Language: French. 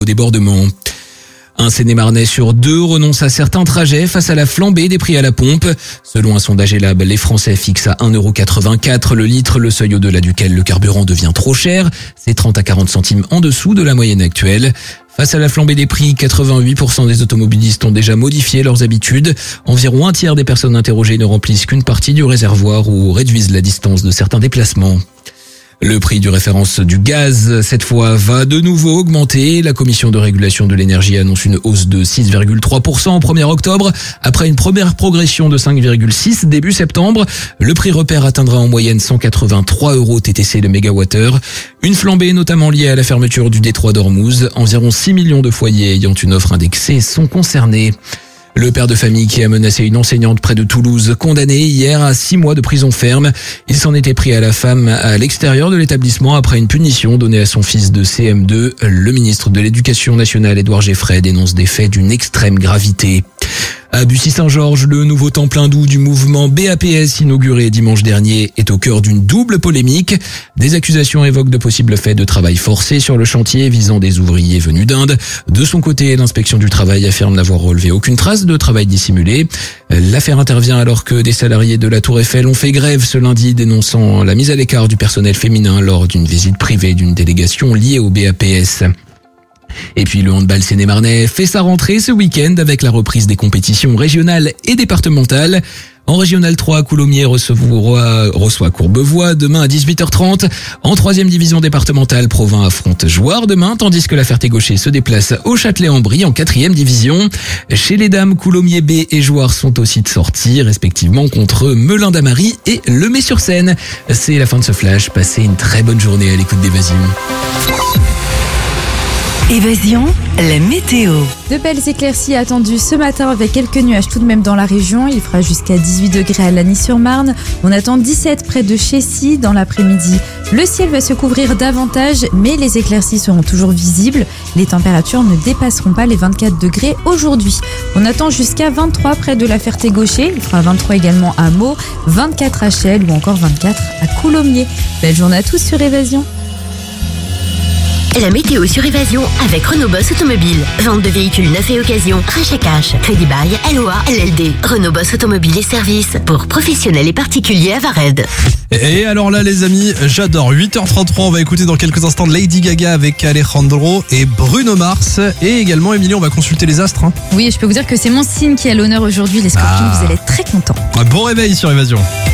au débordement. Un Seine-et-Marnais sur 2 renonce à certains trajets face à la flambée des prix à la pompe. Selon un sondage Elab, les Français fixent à 1,84 € le litre, le seuil au-delà duquel le carburant devient trop cher. C'est 30 à 40 centimes en dessous de la moyenne actuelle. Face à la flambée des prix, 88% des automobilistes ont déjà modifié leurs habitudes. Environ un tiers des personnes interrogées ne remplissent qu'une partie du réservoir ou réduisent la distance de certains déplacements. Le prix du référence du gaz, cette fois, va de nouveau augmenter. La Commission de régulation de l'énergie annonce une hausse de 6,3% au 1er octobre, après une première progression de 5,6 début septembre. Le prix repère atteindra en moyenne 183 € TTC le mégawattheure. Une flambée notamment liée à la fermeture du détroit d'Ormuz. Environ 6 millions de foyers ayant une offre indexée sont concernés. Le père de famille qui a menacé une enseignante près de Toulouse, condamné hier à 6 mois de prison ferme. Il s'en était pris à la femme à l'extérieur de l'établissement après une punition donnée à son fils de CM2. Le ministre de l'Éducation nationale, Édouard Geffray, dénonce des faits d'une extrême gravité. À Bussy-Saint-Georges, le nouveau temps plein doux du mouvement BAPS inauguré dimanche dernier est au cœur d'une double polémique. Des accusations évoquent de possibles faits de travail forcé sur le chantier visant des ouvriers venus d'Inde. De son côté, l'inspection du travail affirme n'avoir relevé aucune trace de travail dissimulé. L'affaire intervient alors que des salariés de la Tour Eiffel ont fait grève ce lundi, dénonçant la mise à l'écart du personnel féminin lors d'une visite privée d'une délégation liée au BAPS. Et puis le handball Seine-et-Marnais fait sa rentrée ce week-end avec la reprise des compétitions régionales et départementales. En Régional 3, Coulommiers reçoit Courbevoie demain à 18h30. En 3e division départementale, Provins affronte Jouarre demain, tandis que la Ferté-Gaucher se déplace au Châtelet-en-Brie en 4e division. Chez les dames, Coulommiers B et Jouarre sont aussi de sortie, respectivement contre Melun-Damary et Lemay-sur-Seine. C'est la fin de ce flash. Passez une très bonne journée à l'écoute d'Évasion. Évasion, la météo. De belles éclaircies attendues ce matin avec quelques nuages tout de même dans la région. Il fera jusqu'à 18 degrés à Lagny-sur-Marne. On attend 17 près de Chessy dans l'après-midi. Le ciel va se couvrir davantage, mais les éclaircies seront toujours visibles. Les températures ne dépasseront pas les 24 degrés aujourd'hui. On attend jusqu'à 23 près de la Ferté-Gaucher. Il fera 23 également à Meaux, 24 à Chelles ou encore 24 à Coulommiers. Belle journée à tous sur Évasion. La météo sur Évasion avec Renault Boss Automobile. Vente de véhicules neufs et occasion, rachat cash, crédit bail, LOA, LLD. Renault Boss Automobile et services pour professionnels et particuliers à Vared. Et alors là les amis, j'adore. 8h33, on va écouter dans quelques instants Lady Gaga avec Alejandro et Bruno Mars. Et également Émilie, on va consulter les astres. Oui, je peux vous dire que c'est mon signe qui a l'honneur aujourd'hui. Les Scorpions, vous allez être très contents. Bon réveil sur Évasion.